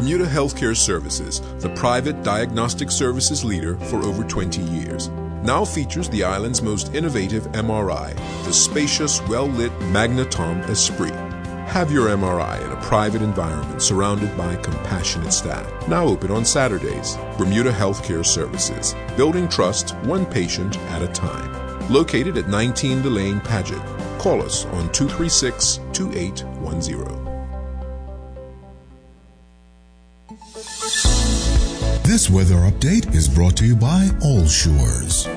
Bermuda Healthcare Services, the private diagnostic services leader for over 20 years, now features the island's most innovative MRI, the spacious, well-lit Magnetom Esprit. Have your MRI in a private environment surrounded by compassionate staff. Now open on Saturdays. Bermuda Healthcare Services, building trust one patient at a time. Located at 19 Delane Paget. Call us on 236-2810. This weather update is brought to you by All Shores.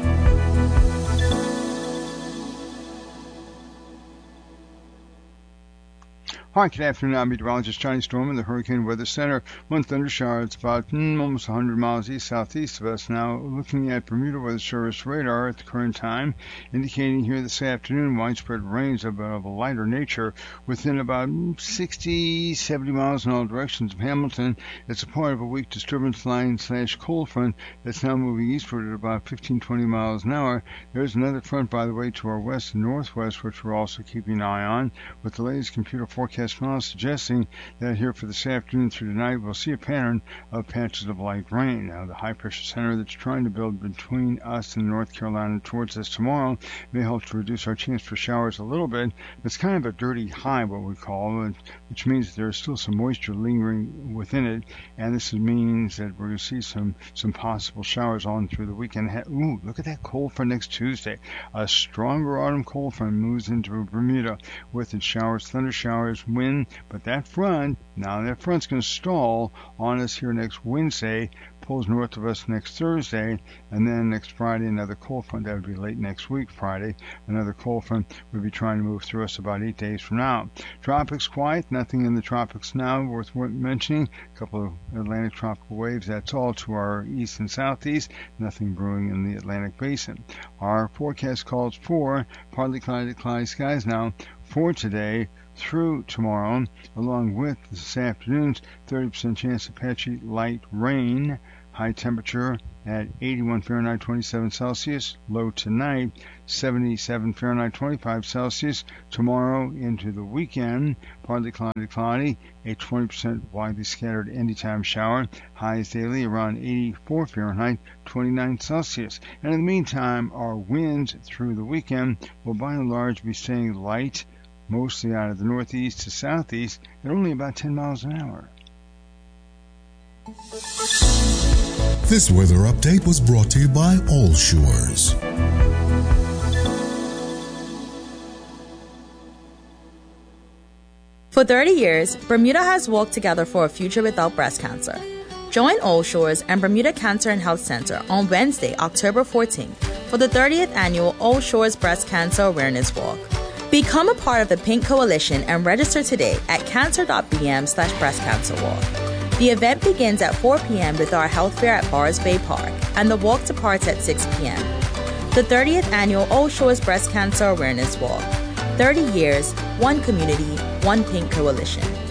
Hi, good afternoon. I'm meteorologist Johnny Storm in the Hurricane Weather Center. One thunder shower. It's about almost 100 miles east-southeast of us now. Looking at Bermuda Weather Service radar at the current time, indicating here this afternoon widespread rains of a lighter nature within about 60, 70 miles in all directions of Hamilton. It's a part of a weak disturbance line / cold front that's now moving eastward at about 15, 20 miles an hour. There's another front, by the way, to our west and northwest, which we're also keeping an eye on, with the latest computer forecast model suggesting that here for this afternoon through tonight we'll see a pattern of patches of light rain. Now the high pressure center that's trying to build between us and North Carolina towards us tomorrow may help to reduce our chance for showers a little bit. It's kind of a dirty high, what we call it, which means that there's still some moisture lingering within it, and this means that we're going to see some possible showers on through the weekend. Ooh, look at that cold front next Tuesday. A stronger autumn cold front moves into Bermuda with its showers, thunder showers, wind, but that front's going to stall on us here next Wednesday, pulls north of us next Thursday, and then next Friday another cold front. That would be late next week, Friday. Another cold front would be trying to move through us about 8 days from now. Tropics quiet, nothing in the tropics now worth mentioning. A couple of Atlantic tropical waves, that's all to our east and southeast. Nothing brewing in the Atlantic basin. Our forecast calls for partly cloudy to cloudy skies now for today through tomorrow, along with this afternoon's 30% chance of patchy light rain. High temperature at 81 Fahrenheit, 27 Celsius. Low tonight, 77 Fahrenheit, 25 Celsius. Tomorrow into the weekend, partly cloudy, a 20% widely scattered anytime shower. Highs daily around 84 Fahrenheit, 29 Celsius. And in the meantime, our winds through the weekend will by and large be staying light, mostly out of the northeast to southeast at only about 10 miles an hour. This weather update was brought to you by All Shores. For 30 years, Bermuda has worked together for a future without breast cancer. Join All Shores and Bermuda Cancer and Health Center on Wednesday, October 14th for the 30th annual All Shores Breast Cancer Awareness Walk. Become a part of the Pink Coalition and register today at cancer.bm/breast cancer walk. The event begins at 4 p.m. with our health fair at Bars Bay Park, and the walk departs at 6 p.m. The 30th annual All Shores Breast Cancer Awareness Walk. 30 years, one community, one Pink Coalition.